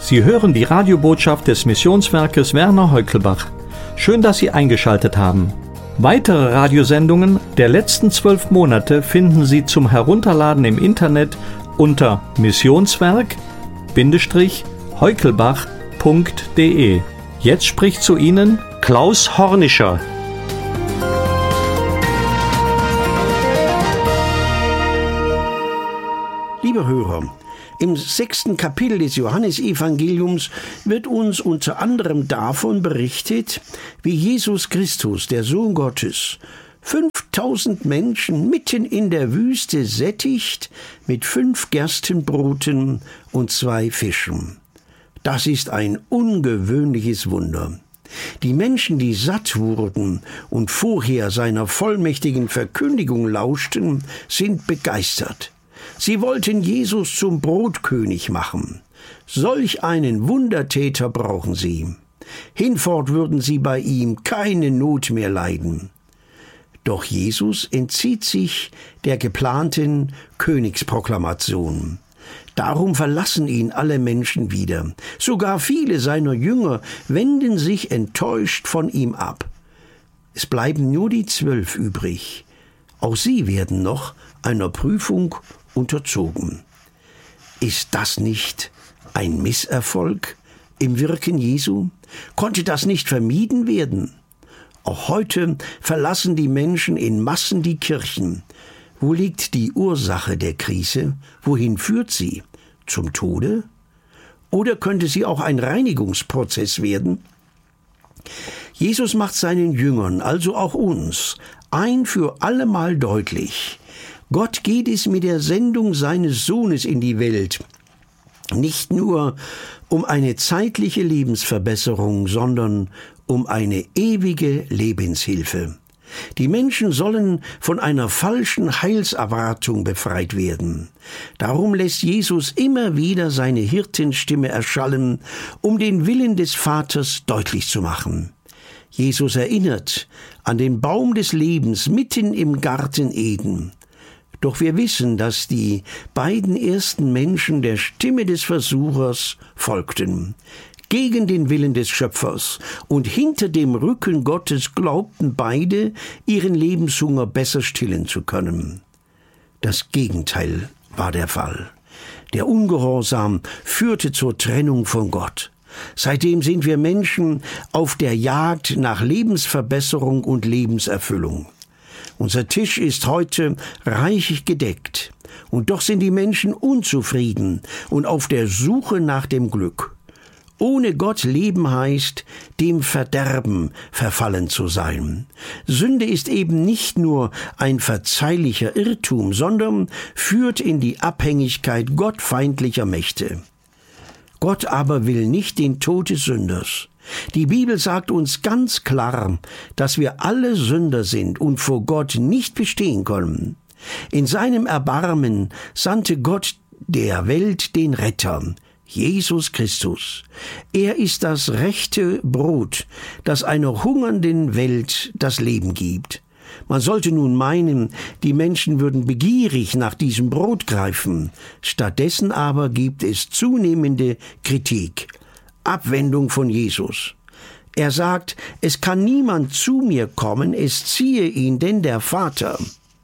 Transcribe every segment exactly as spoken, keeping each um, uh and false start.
Sie hören die Radiobotschaft des Missionswerkes Werner Heukelbach. Schön, dass Sie eingeschaltet haben. Weitere Radiosendungen der letzten zwölf Monate finden Sie zum Herunterladen im Internet unter missionswerk-heukelbach punkt de. Jetzt spricht zu Ihnen Klaus Hornischer. Liebe Hörer, im sechsten Kapitel des Johannesevangeliums wird uns unter anderem davon berichtet, wie Jesus Christus, der Sohn Gottes, fünftausend Menschen mitten in der Wüste sättigt mit fünf Gerstenbroten und zwei Fischen. Das ist ein ungewöhnliches Wunder. Die Menschen, die satt wurden und vorher seiner vollmächtigen Verkündigung lauschten, sind begeistert. Sie wollten Jesus zum Brotkönig machen. Solch einen Wundertäter brauchen sie. Hinfort würden sie bei ihm keine Not mehr leiden. Doch Jesus entzieht sich der geplanten Königsproklamation. Darum verlassen ihn alle Menschen wieder. Sogar viele seiner Jünger wenden sich enttäuscht von ihm ab. Es bleiben nur die Zwölf übrig. Auch sie werden noch einer Prüfung unterzogen. Ist das nicht ein Misserfolg im Wirken Jesu? Konnte das nicht vermieden werden? Auch heute verlassen die Menschen in Massen die Kirchen. Wo liegt die Ursache der Krise? Wohin führt sie? Zum Tode? Oder könnte sie auch ein Reinigungsprozess werden? Jesus macht seinen Jüngern, also auch uns, ein für allemal deutlich: Gott geht es mit der Sendung seines Sohnes in die Welt nicht nur um eine zeitliche Lebensverbesserung, sondern um eine ewige Lebenshilfe. Die Menschen sollen von einer falschen Heilserwartung befreit werden. Darum lässt Jesus immer wieder seine Hirtenstimme erschallen, um den Willen des Vaters deutlich zu machen. Jesus erinnert an den Baum des Lebens mitten im Garten Eden. Doch wir wissen, dass die beiden ersten Menschen der Stimme des Versuchers folgten, gegen den Willen des Schöpfers, und hinter dem Rücken Gottes glaubten beide, ihren Lebenshunger besser stillen zu können. Das Gegenteil war der Fall. Der Ungehorsam führte zur Trennung von Gott. Seitdem sind wir Menschen auf der Jagd nach Lebensverbesserung und Lebenserfüllung. Unser Tisch ist heute reichlich gedeckt, und doch sind die Menschen unzufrieden und auf der Suche nach dem Glück. Ohne Gott leben heißt, dem Verderben verfallen zu sein. Sünde ist eben nicht nur ein verzeihlicher Irrtum, sondern führt in die Abhängigkeit gottfeindlicher Mächte. Gott aber will nicht den Tod des Sünders. Die Bibel sagt uns ganz klar, dass wir alle Sünder sind und vor Gott nicht bestehen können. In seinem Erbarmen sandte Gott der Welt den Retter, Jesus Christus. Er ist das rechte Brot, das einer hungernden Welt das Leben gibt. Man sollte nun meinen, die Menschen würden begierig nach diesem Brot greifen. Stattdessen aber gibt es zunehmende Kritik, Abwendung von Jesus. Er sagt, es kann niemand zu mir kommen, es ziehe ihn denn der Vater.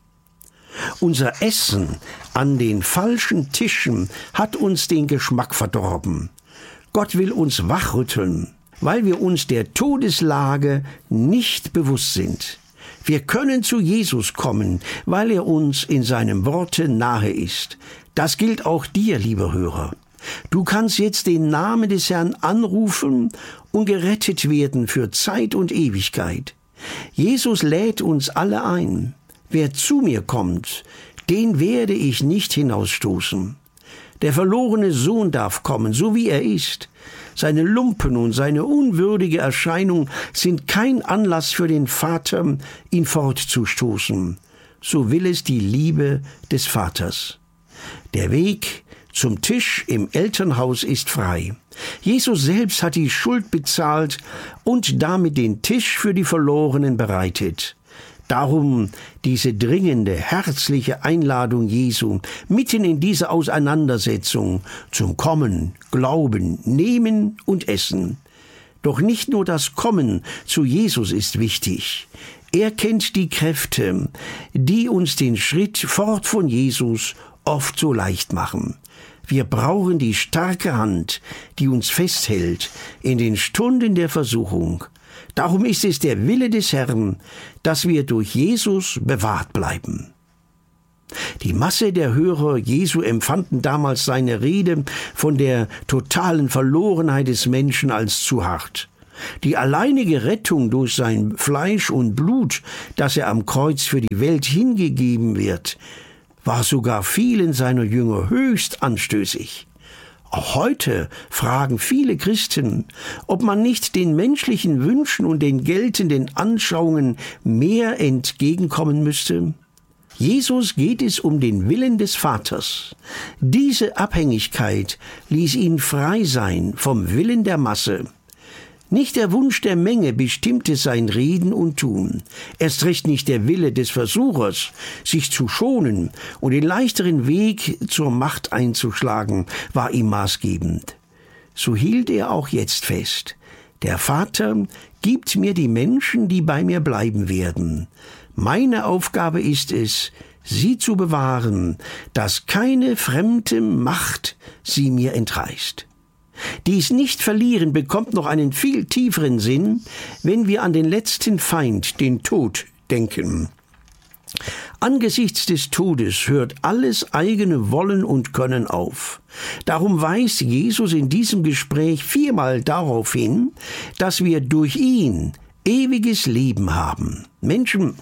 Unser Essen an den falschen Tischen hat uns den Geschmack verdorben. Gott will uns wachrütteln, weil wir uns der Todeslage nicht bewusst sind. Wir können zu Jesus kommen, weil er uns in seinem Worte nahe ist. Das gilt auch dir, lieber Hörer. Du kannst jetzt den Namen des Herrn anrufen und gerettet werden für Zeit und Ewigkeit. Jesus lädt uns alle ein. Wer zu mir kommt, den werde ich nicht hinausstoßen. Der verlorene Sohn darf kommen, so wie er ist. Seine Lumpen und seine unwürdige Erscheinung sind kein Anlass für den Vater, ihn fortzustoßen. So will es die Liebe des Vaters. Der Weg zum Tisch im Elternhaus ist frei. Jesus selbst hat die Schuld bezahlt und damit den Tisch für die Verlorenen bereitet. Darum diese dringende, herzliche Einladung Jesu mitten in dieser Auseinandersetzung zum Kommen, Glauben, Nehmen und Essen. Doch nicht nur das Kommen zu Jesus ist wichtig. Er kennt die Kräfte, die uns den Schritt fort von Jesus oft so leicht machen. Wir brauchen die starke Hand, die uns festhält in den Stunden der Versuchung. Darum ist es der Wille des Herrn, dass wir durch Jesus bewahrt bleiben. Die Masse der Hörer Jesu empfanden damals seine Rede von der totalen Verlorenheit des Menschen als zu hart. Die alleinige Rettung durch sein Fleisch und Blut, das er am Kreuz für die Welt hingegeben wird, war sogar vielen seiner Jünger höchst anstößig. Auch heute fragen viele Christen, ob man nicht den menschlichen Wünschen und den geltenden Anschauungen mehr entgegenkommen müsste. Jesus geht es um den Willen des Vaters. Diese Abhängigkeit ließ ihn frei sein vom Willen der Masse. Nicht der Wunsch der Menge bestimmte sein Reden und Tun. Erst recht nicht der Wille des Versuchers, sich zu schonen und den leichteren Weg zur Macht einzuschlagen, war ihm maßgebend. So hielt er auch jetzt fest. Der Vater gibt mir die Menschen, die bei mir bleiben werden. Meine Aufgabe ist es, sie zu bewahren, dass keine fremde Macht sie mir entreißt. Dies Nicht-Verlieren bekommt noch einen viel tieferen Sinn, wenn wir an den letzten Feind, den Tod, denken. Angesichts des Todes hört alles eigene Wollen und Können auf. Darum weist Jesus in diesem Gespräch viermal darauf hin, dass wir durch ihn ewiges Leben haben. Menschen,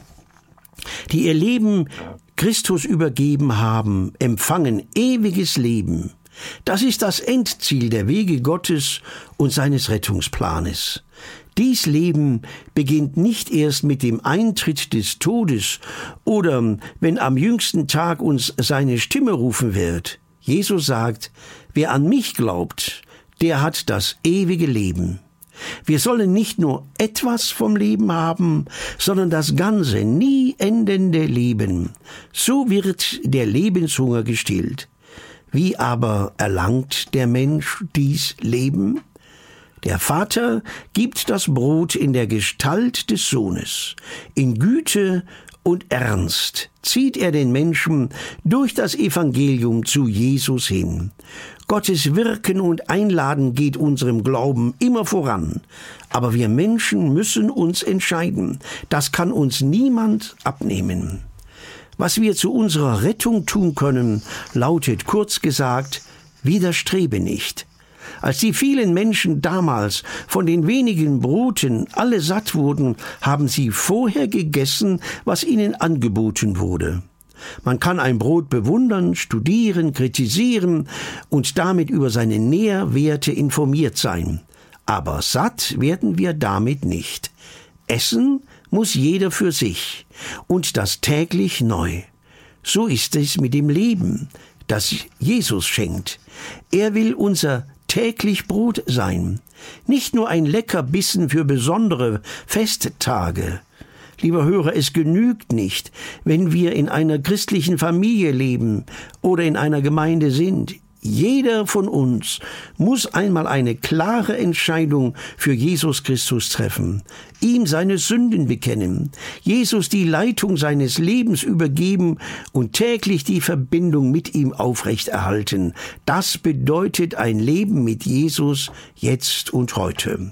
die ihr Leben Christus übergeben haben, empfangen ewiges Leben. Das ist das Endziel der Wege Gottes und seines Rettungsplanes. Dies Leben beginnt nicht erst mit dem Eintritt des Todes oder wenn am jüngsten Tag uns seine Stimme rufen wird. Jesus sagt, wer an mich glaubt, der hat das ewige Leben. Wir sollen nicht nur etwas vom Leben haben, sondern das ganze, nie endende Leben. So wird der Lebenshunger gestillt. Wie aber erlangt der Mensch dies Leben? Der Vater gibt das Brot in der Gestalt des Sohnes. In Güte und Ernst zieht er den Menschen durch das Evangelium zu Jesus hin. Gottes Wirken und Einladen geht unserem Glauben immer voran. Aber wir Menschen müssen uns entscheiden. Das kann uns niemand abnehmen. Was wir zu unserer Rettung tun können, lautet kurz gesagt, widerstrebe nicht. Als die vielen Menschen damals von den wenigen Broten alle satt wurden, haben sie vorher gegessen, was ihnen angeboten wurde. Man kann ein Brot bewundern, studieren, kritisieren und damit über seine Nährwerte informiert sein. Aber satt werden wir damit nicht. Essen muss jeder für sich und das täglich neu. So ist es mit dem Leben, das Jesus schenkt. Er will unser täglich Brot sein, nicht nur ein Leckerbissen für besondere Festtage. Lieber Hörer, es genügt nicht, wenn wir in einer christlichen Familie leben oder in einer Gemeinde sind. Jeder von uns muss einmal eine klare Entscheidung für Jesus Christus treffen, ihm seine Sünden bekennen, Jesus die Leitung seines Lebens übergeben und täglich die Verbindung mit ihm aufrechterhalten. Das bedeutet ein Leben mit Jesus jetzt und heute.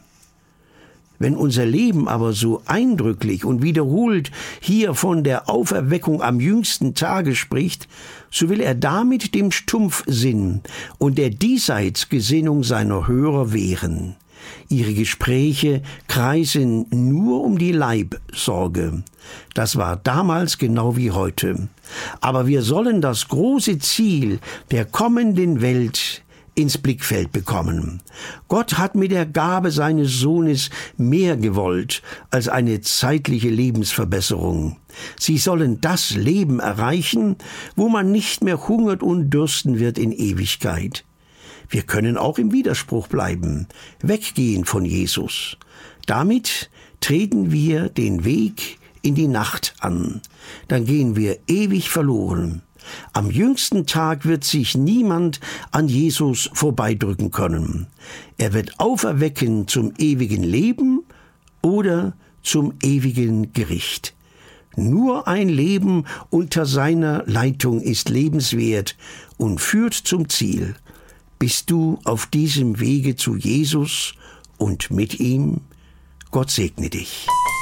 Wenn unser Leben aber so eindrücklich und wiederholt hier von der Auferweckung am jüngsten Tage spricht, so will er damit dem Stumpfsinn und der Diesseitsgesinnung seiner Hörer wehren. Ihre Gespräche kreisen nur um die Leibsorge. Das war damals genau wie heute. Aber wir sollen das große Ziel der kommenden Welt ins Blickfeld bekommen. Gott hat mit der Gabe seines Sohnes mehr gewollt als eine zeitliche Lebensverbesserung. Sie sollen das Leben erreichen, wo man nicht mehr hungert und dürsten wird in Ewigkeit. Wir können auch im Widerspruch bleiben, weggehen von Jesus. Damit treten wir den Weg in die Nacht an. Dann gehen wir ewig verloren. Am jüngsten Tag wird sich niemand an Jesus vorbeidrücken können. Er wird auferwecken zum ewigen Leben oder zum ewigen Gericht. Nur ein Leben unter seiner Leitung ist lebenswert und führt zum Ziel. Bist du auf diesem Wege zu Jesus und mit ihm? Gott segne dich.